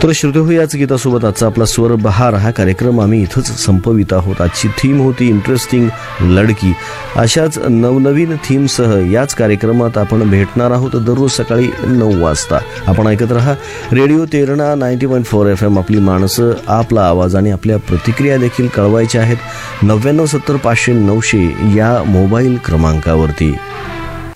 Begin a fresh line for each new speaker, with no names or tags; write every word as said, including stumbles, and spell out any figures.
तर श्रोते, याच गीतासोबत आजचा आपला स्वर बहार हा कार्यक्रम आम्ही इथंच संपवित आहोत. आजची थीम होती इंटरेस्टिंग लडकी. अशाच नवनवीन थीमसह याच कार्यक्रमात आपण भेटणार आहोत दररोज सकाळी नऊ वाजता. आपण ऐकत रहा radio Terna ninety point four F M. आपली माणसं, आपला आवाज आणि आपल्या प्रतिक्रिया देखील कळवायच्या आहेत नव्याण्णव सत्तर पाचशे नऊशे या मोबाईल क्रमांकावरती.